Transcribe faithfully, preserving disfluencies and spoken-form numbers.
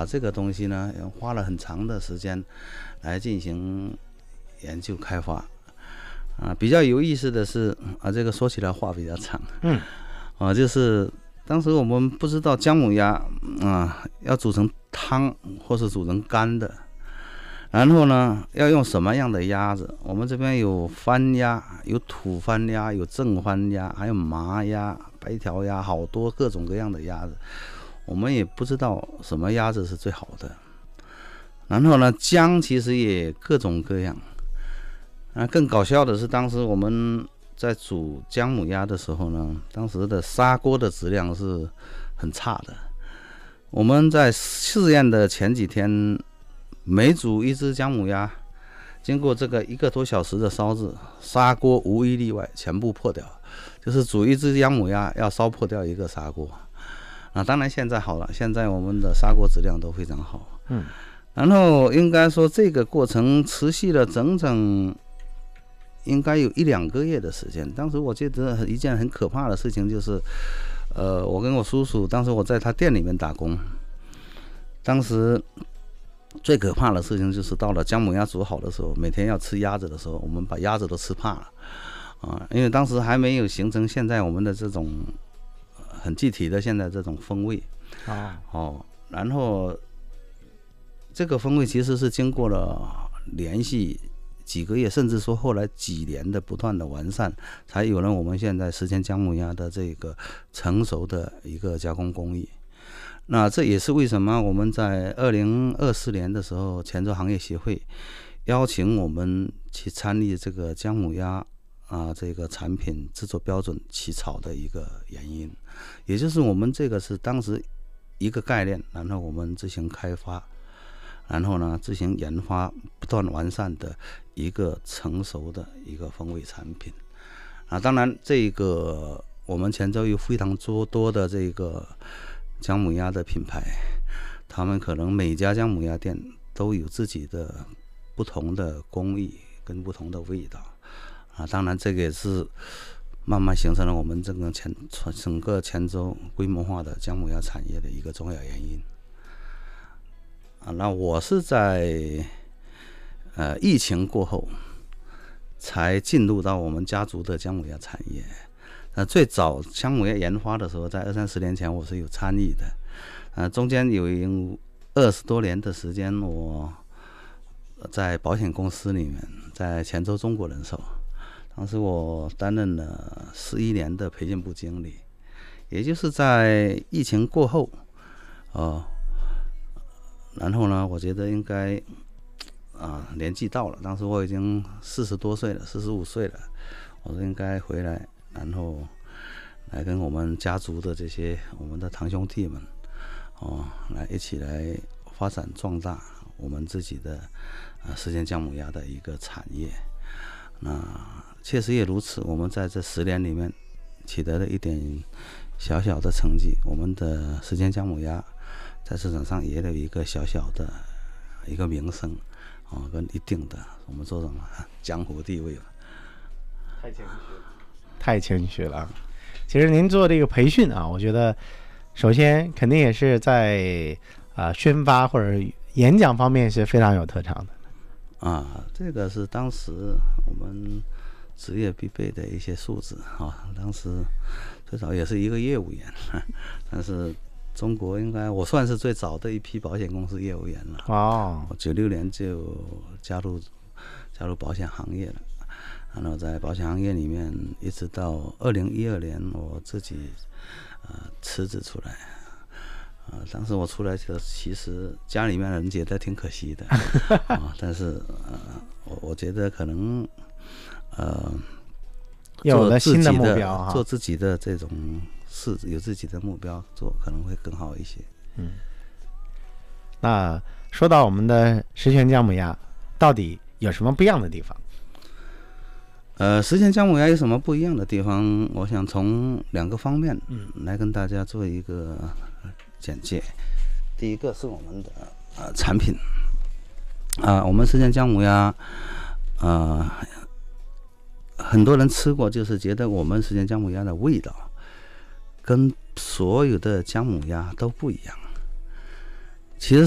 这个东西呢，花了很长的时间来进行研究开发。啊，比较有意思的是啊，这个说起来话比较长。 嗯， 啊，就是当时我们不知道姜母鸭啊要煮成汤或是煮成干的。然后呢，要用什么样的鸭子？我们这边有番鸭，有土番鸭，有正番鸭，还有麻鸭、白条鸭，好多各种各样的鸭子。我们也不知道什么鸭子是最好的。然后呢，姜其实也各种各样。啊，更搞笑的是，当时我们在煮姜母鸭的时候呢，当时的砂锅的质量是很差的。我们在试验的前几天，每煮一只姜母鸭，经过这个一个多小时的烧制，砂锅无一例外全部破掉，就是煮一只姜母鸭要烧破掉一个砂锅。啊，当然现在好了，现在我们的砂锅质量都非常好。 嗯， 然后应该说这个过程持续了整整应该有一两个月的时间。当时我记得一件很可怕的事情就是，呃，我跟我叔叔，当时我在他店里面打工，当时最可怕的事情就是到了姜母鸭煮好的时候，每天要吃鸭子的时候，我们把鸭子都吃怕了啊，因为当时还没有形成现在我们的这种很具体的现在这种风味哦哦，然后这个风味其实是经过了连续几个月，甚至说后来几年的不断的完善，才有了我们现在时间姜母鸭的这个成熟的一个加工工艺。那这也是为什么我们在二零二四年的时候，泉州行业协会邀请我们去参与这个姜母鸭啊这个产品制作标准起草的一个原因，也就是我们这个是当时一个概念，然后我们自行开发，然后呢自行研发，不断完善的一个成熟的一个风味产品啊。当然，这个我们泉州有非常多多的这个姜母鸭的品牌，他们可能每家姜母鸭店都有自己的不同的工艺跟不同的味道啊。当然，这个也是慢慢形成了我们这个泉整个泉州规模化的姜母鸭产业的一个重要原因啊。那我是在呃疫情过后才进入到我们家族的姜母鸭产业。那最早姜母鸭研发的时候，在二三十年前我是有参与的，呃，中间有二十多年的时间，我在保险公司里面，在泉州中国人寿，当时我担任了十一年的培训部经理，也就是在疫情过后，呃，然后呢，我觉得应该啊、呃、年纪到了，当时我已经四十多岁了，四十五岁了，我说应该回来。然后来跟我们家族的这些我们的堂兄弟们哦，来一起来发展壮大我们自己的呃时间姜母鸭的一个产业。那确实也如此，我们在这十年里面取得了一点小小的成绩，我们的时间姜母鸭在市场上也有一个小小的一个名声哦，跟一定的我们说什么江湖地位吧。 太谦虚了。太谦虚了。其实您做这个培训啊，我觉得首先肯定也是在啊、呃、宣发或者演讲方面是非常有特长的啊。这个是当时我们职业必备的一些素质啊。当时最早也是一个业务员，但是中国应该我算是最早的一批保险公司业务员了。 哦， 我九六年就加入加入保险行业了。然后在保险行业里面，一直到二零一二年，我自己呃辞职出来。啊、呃，当时我出来的其实家里面人觉得挺可惜的啊，但是呃，我我觉得可能呃， 有了新的目标啊， 做自己的这种事，有自己的目标做，可能会更好一些。 嗯，那说到我们的十全姜母鸭，到底有什么不一样的地方？ 呃，十全姜母鸭有什么不一样的地方？我想从两个方面来跟大家做一个简介。第一个是我们的呃产品啊、呃，我们十全姜母鸭，呃，很多人吃过，就是觉得我们十全姜母鸭的味道跟所有的姜母鸭都不一样。其实